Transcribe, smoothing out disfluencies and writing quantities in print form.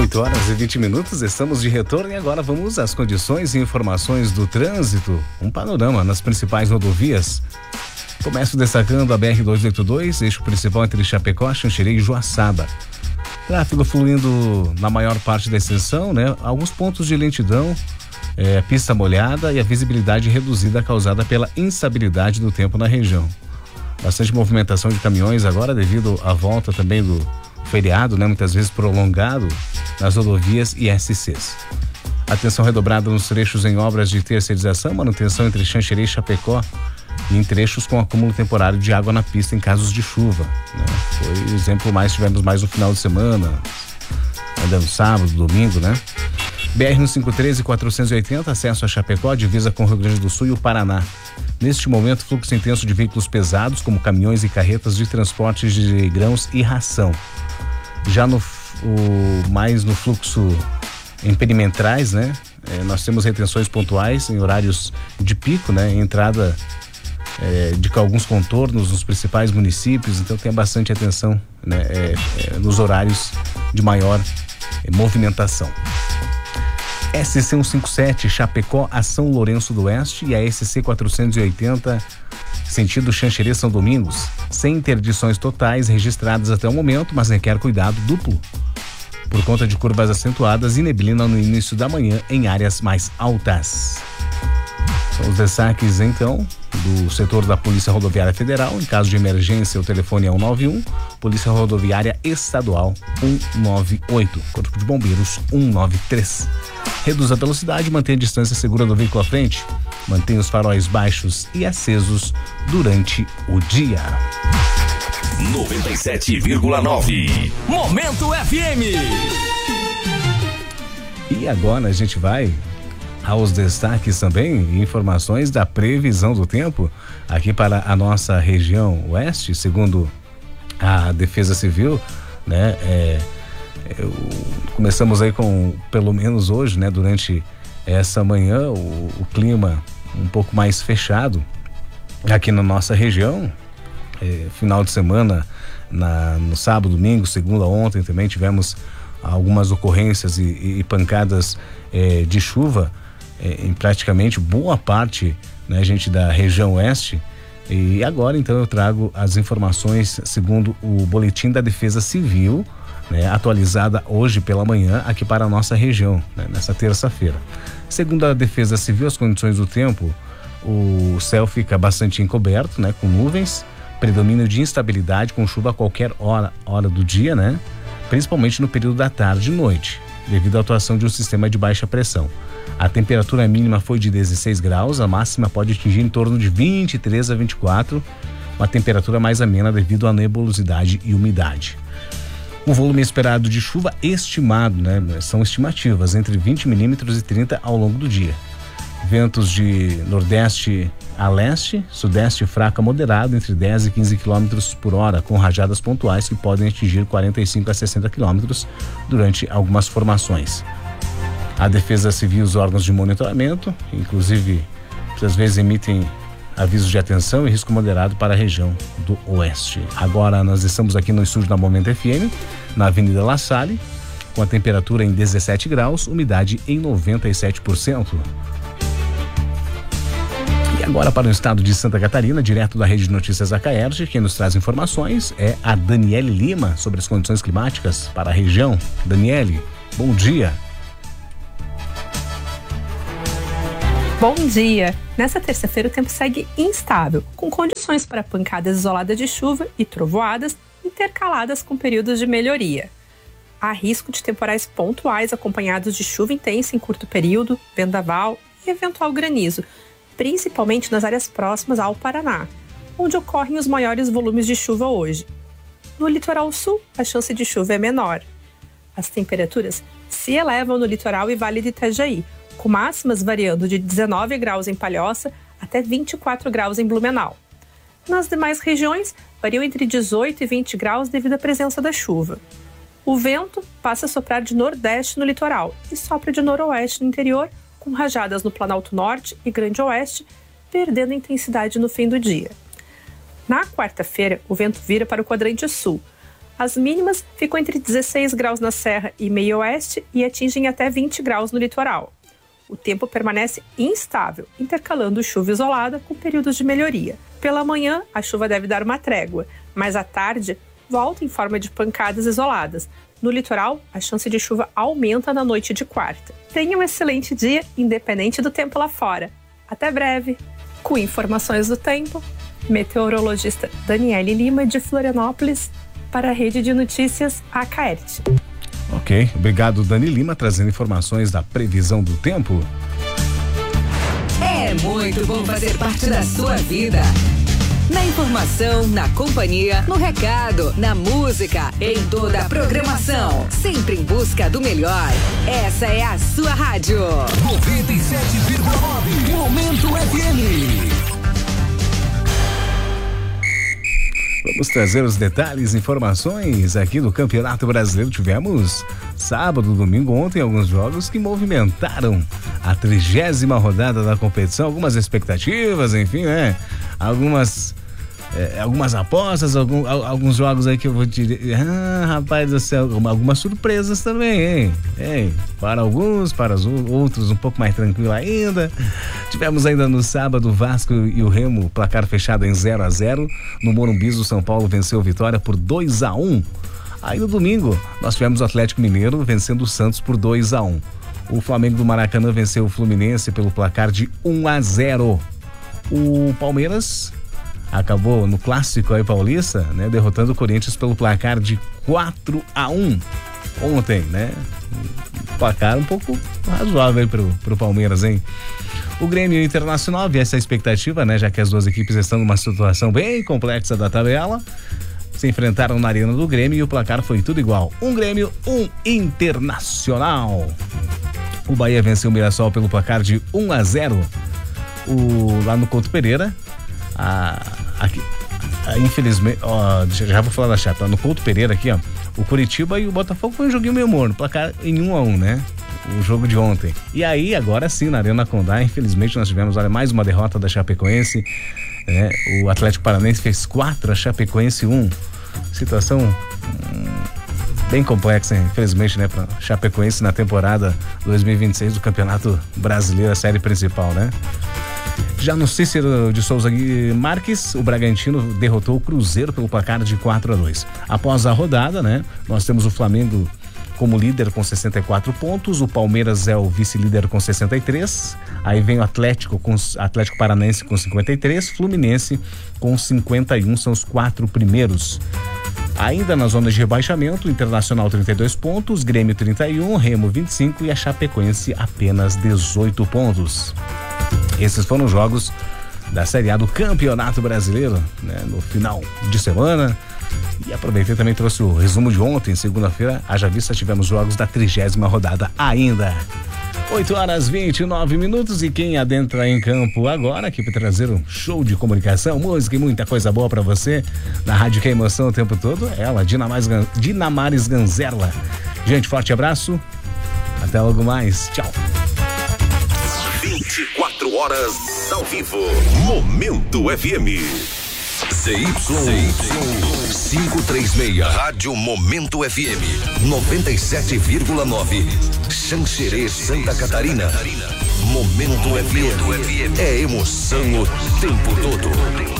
8h20, estamos de retorno e agora vamos às condições e informações do trânsito. Um panorama nas principais rodovias. Começo destacando a BR-282, eixo principal entre Chapecó, Xanxerê e Joaçaba. Tráfego fluindo na maior parte da extensão, né? Alguns pontos de lentidão, pista molhada e a visibilidade reduzida causada pela instabilidade do tempo na região. Bastante movimentação de caminhões agora devido à volta também do feriado, né? Muitas vezes prolongado nas rodovias e SCs. Atenção redobrada nos trechos em obras de terceirização, manutenção entre Xanxerê e Chapecó e em trechos com acúmulo temporário de água na pista em casos de chuva, né? Foi exemplo tivemos mais no final de semana, ainda no sábado, domingo, né? BR-153 e 480, acesso a Chapecó, divisa com o Rio Grande do Sul e o Paraná. Neste momento, fluxo intenso de veículos pesados, como caminhões e carretas de transporte de grãos e ração. Já mais no fluxo em perimetrais, né? Nós temos retenções pontuais em horários de pico, né? Entrada de alguns contornos nos principais municípios, então tenha bastante atenção, né? Nos horários de maior movimentação. SC 157 Chapecó a São Lourenço do Oeste e a SC 480 sentido Xanxerê São Domingos, sem interdições totais registradas até o momento, mas requer cuidado duplo por conta de curvas acentuadas e neblina no início da manhã em áreas mais altas. São os destaques então do setor da Polícia Rodoviária Federal. Em caso de emergência, o telefone é 191, Polícia Rodoviária Estadual 198, Corpo de Bombeiros 193. Reduz a velocidade, mantenha a distância segura do veículo à frente, mantenha os faróis baixos e acesos durante o dia. 97,9 Momento FM. E agora a gente vai aos destaques também e informações da previsão do tempo aqui para a nossa região oeste, segundo a Defesa Civil, né? Começamos aí com, pelo menos hoje, né? Durante essa manhã, o clima um pouco mais fechado aqui na nossa região. Final de semana, no sábado, domingo, segunda, ontem também tivemos algumas ocorrências e pancadas de chuva em praticamente boa parte, né, gente, da região oeste. E agora então eu trago as informações segundo o boletim da Defesa Civil, né, atualizada hoje pela manhã aqui para a nossa região, né, nessa terça-feira. Segundo a Defesa Civil, as condições do tempo, o céu fica bastante encoberto, né, com nuvens, predomínio de instabilidade com chuva a qualquer hora do dia, né, principalmente no período da tarde e noite, devido à atuação de um sistema de baixa pressão. A temperatura mínima foi de 16 graus, a máxima pode atingir em torno de 23 a 24, uma temperatura mais amena devido à nebulosidade e umidade. O volume esperado de chuva estimado, né, são estimativas, entre 20 milímetros e 30 ao longo do dia. Ventos de nordeste a leste, sudeste fraco a moderado, entre 10 e 15 km por hora, com rajadas pontuais que podem atingir 45 a 60 km durante algumas formações. A Defesa Civil e os órgãos de monitoramento, inclusive, às vezes emitem avisos de atenção e risco moderado para a região do oeste. Agora nós estamos aqui no estúdio da Momento FM, na Avenida La Salle, com a temperatura em 17 graus, umidade em 97%. E agora para o estado de Santa Catarina, direto da Rede de Notícias Acaerge, quem nos traz informações é a Daniele Lima sobre as condições climáticas para a região. Daniele, bom dia. Bom dia! Nessa terça-feira o tempo segue instável, com condições para pancadas isoladas de chuva e trovoadas intercaladas com períodos de melhoria. Há risco de temporais pontuais acompanhados de chuva intensa em curto período, vendaval e eventual granizo, principalmente nas áreas próximas ao Paraná, onde ocorrem os maiores volumes de chuva hoje. No litoral sul, a chance de chuva é menor. As temperaturas se elevam no litoral e Vale do Itajaí, com máximas variando de 19 graus em Palhoça até 24 graus em Blumenau. Nas demais regiões, variam entre 18 e 20 graus devido à presença da chuva. O vento passa a soprar de nordeste no litoral e sopra de noroeste no interior, com rajadas no Planalto Norte e Grande Oeste, perdendo intensidade no fim do dia. Na quarta-feira, o vento vira para o quadrante sul. As mínimas ficam entre 16 graus na Serra e Meio Oeste e atingem até 20 graus no litoral. O tempo permanece instável, intercalando chuva isolada com períodos de melhoria. Pela manhã, a chuva deve dar uma trégua, mas à tarde volta em forma de pancadas isoladas. No litoral, a chance de chuva aumenta na noite de quarta. Tenha um excelente dia, independente do tempo lá fora. Até breve! Com informações do tempo, meteorologista Daniele Lima, de Florianópolis, para a Rede de Notícias Acaerte. Ok, obrigado Dani Lima, trazendo informações da previsão do tempo. É muito bom fazer parte da sua vida. Na informação, na companhia, no recado, na música, em toda a programação. Sempre em busca do melhor. Essa é a sua rádio. 97,9 Momento FM. Vamos trazer os detalhes, informações aqui do Campeonato Brasileiro. Tivemos sábado, domingo, ontem alguns jogos que movimentaram a 30ª rodada da competição. Algumas expectativas, enfim, né? Algumas apostas, alguns jogos aí que eu vou te dizer. Rapaz do céu, algumas surpresas também, hein? Para alguns, para os outros um pouco mais tranquilo ainda. Tivemos ainda no sábado o Vasco e o Remo, placar fechado em 0-0. No Morumbi, o São Paulo venceu a Vitória por 2-1. Aí no domingo, nós tivemos o Atlético Mineiro vencendo o Santos por 2-1. O Flamengo do Maracanã venceu o Fluminense pelo placar de 1-0. O Palmeiras acabou no clássico aí paulista, né, derrotando o Corinthians pelo placar de 4-1 ontem, né? Placar um pouco razoável aí pro Palmeiras, hein? O Grêmio Internacional havia essa expectativa, né, já que as duas equipes estão numa situação bem complexa da tabela. Se enfrentaram na Arena do Grêmio e o placar foi tudo igual. Um Grêmio, um Internacional. O Bahia venceu o Mirassol pelo placar de 1-0. Lá no Couto Pereira, infelizmente, já vou falar da chapa. No Couto Pereira aqui, ó, o Curitiba e o Botafogo foi um joguinho meio morno, placar em 1-1, né? O jogo de ontem. E aí, agora sim, na Arena Condá, infelizmente nós tivemos, mais uma derrota da Chapecoense, né? O Atlético Paranaense fez 4, a Chapecoense 1. Situação bem complexa, hein? Infelizmente, né, pra Chapecoense na temporada 2026 do Campeonato Brasileiro, a série principal, né? Já no Cícero de Souza Marques, o Bragantino derrotou o Cruzeiro pelo placar de 4-2. Após a rodada, né, nós temos o Flamengo como líder com 64 pontos, o Palmeiras é o vice-líder com 63, aí vem o Atlético Paranaense com 53, Fluminense com 51, são os 4 primeiros. Ainda na zona de rebaixamento, Internacional 32 pontos, Grêmio 31, Remo 25 e a Chapecoense apenas 18 pontos. Esses foram os jogos da Série A do Campeonato Brasileiro, né, no final de semana. E aproveitei também, trouxe o resumo de ontem, segunda-feira, haja vista, tivemos jogos da 30ª rodada ainda. 8h29 e quem adentra em campo agora, aqui para trazer um show de comunicação, música e muita coisa boa para você, na rádio que é emoção o tempo todo, ela, Dinamares Ganzerla. Gente, forte abraço, até logo mais, tchau. 24 horas ao vivo. Momento FM. CY 536. Rádio Momento FM 97,9. Xanxerê, Santa Catarina. Momento FM. É emoção o tempo todo.